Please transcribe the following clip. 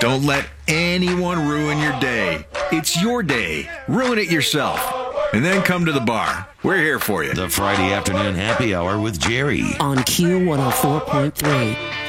Don't let anyone ruin your day. It's your day. Ruin it yourself. And then come to the bar. We're here for you. The Friday afternoon happy hour with Jerry on Q104.3.